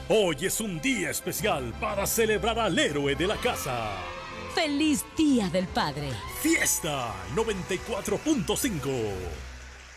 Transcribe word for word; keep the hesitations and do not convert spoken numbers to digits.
Hoy es un día especial para celebrar al héroe de la casa. ¡Feliz Día del Padre! Fiesta noventa y cuatro punto cinco.